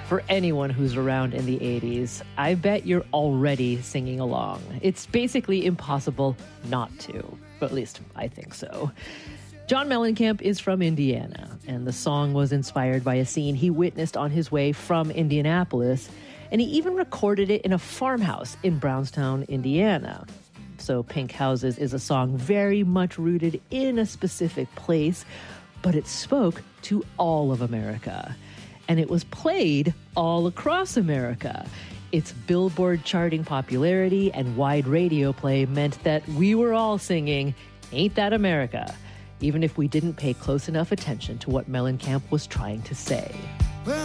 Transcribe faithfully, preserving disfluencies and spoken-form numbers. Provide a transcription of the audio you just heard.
For anyone who's around in the eighties, I bet you're already singing along. It's basically impossible not to. At least I think so. John Mellencamp is from Indiana, and the song was inspired by a scene he witnessed on his way from Indianapolis, and he even recorded it in a farmhouse in Brownstown, Indiana. So Pink Houses is a song very much rooted in a specific place, but it spoke to all of America. And it was played all across America. Its Billboard charting popularity and wide radio play meant that we were all singing, "Ain't That America?" even if we didn't pay close enough attention to what Mellencamp was trying to say.